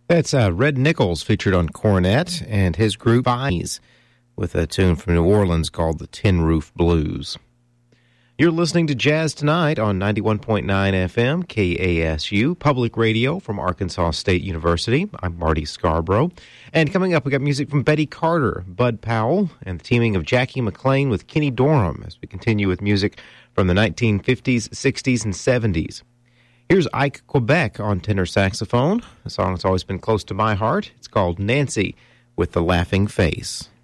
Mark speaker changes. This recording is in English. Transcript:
Speaker 1: That's Red Nichols featured on cornet and his group Vines with a tune from New Orleans called the Tin Roof Blues. You're listening to Jazz Tonight on 91.9 FM KASU, public radio from Arkansas State University. I'm Marty Scarborough. And coming up, we got music from Betty Carter, Bud Powell, and the teaming of Jackie McLean with Kenny Dorham as we continue with music from the 1950s, 60s, and 70s. Here's Ike Quebec on tenor saxophone, a song that's always been close to my heart. It's called Nancy with the Laughing Face.